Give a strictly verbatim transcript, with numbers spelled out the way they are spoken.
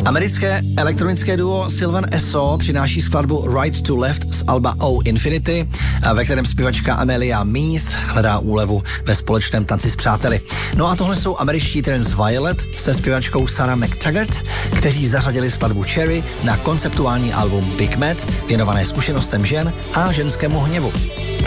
Americké elektronické duo Sylvan Esso přináší skladbu Right to Left z alba O Infinity, ve kterém zpěvačka Amelia Meath hledá úlevu ve společném tanci s přáteli. No a tohle jsou američtí Terence Violet se zpěvačkou Sarah McTaggart, kteří zařadili skladbu Cherry na konceptuální album Big Mad, věnované zkušenostem žen a ženskému hněvu.